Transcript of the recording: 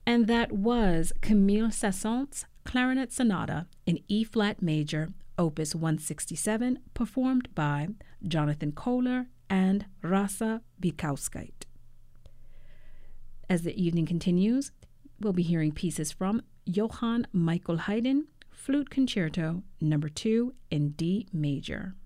And that was Camille Saint-Saëns' Clarinet Sonata in E-flat major, Opus 167, performed by Jonathan Kohler and Rasa Bykowskite. As the evening continues, we'll be hearing pieces from Johann Michael Haydn, Flute Concerto No. 2 in D major.